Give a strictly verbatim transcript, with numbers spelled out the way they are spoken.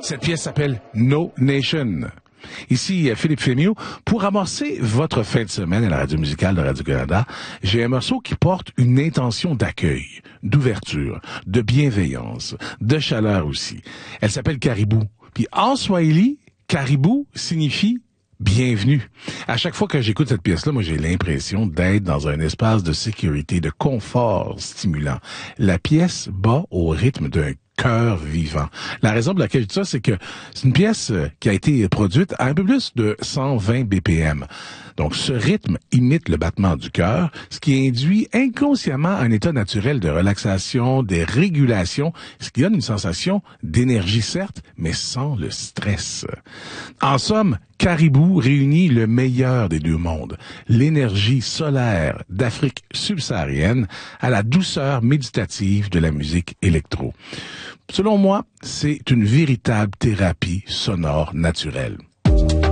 Cette pièce s'appelle No Nation. Ici, Philippe Fémieux. Pour amorcer votre fin de semaine à la radio musicale de Radio-Canada, j'ai un morceau qui porte une intention d'accueil, d'ouverture, de bienveillance, de chaleur aussi. Elle s'appelle Caribou. Puis en Swahili, Caribou signifie bienvenue. À chaque fois que j'écoute cette pièce-là, moi, j'ai l'impression d'être dans un espace de sécurité, de confort stimulant. La pièce bat au rythme d'un cœur vivant. La raison pour laquelle je dis ça, c'est que c'est une pièce qui a été produite à un peu plus de cent vingt B P M. Donc, ce rythme imite le battement du cœur, ce qui induit inconsciemment un état naturel de relaxation, de régulation, ce qui donne une sensation d'énergie, certes, mais sans le stress. En somme, Caribou réunit le meilleur des deux mondes, l'énergie solaire d'Afrique subsaharienne à la douceur méditative de la musique électro. Selon moi, c'est une véritable thérapie sonore naturelle.